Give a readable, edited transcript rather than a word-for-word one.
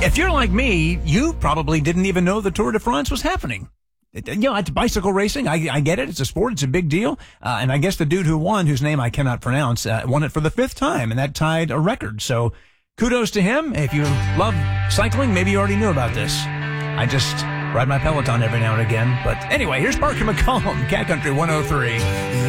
If you're like me, you probably didn't even know the Tour de France was happening. It's bicycle racing. I get it. It's a sport. It's a big deal. And I guess the dude who won, whose name I cannot pronounce, won it for the 5th time, and that tied a record. So kudos to him. If you love cycling, maybe you already knew about this. I just ride my Peloton every now and again. But anyway, here's Parker McCollum, Cat Country 103.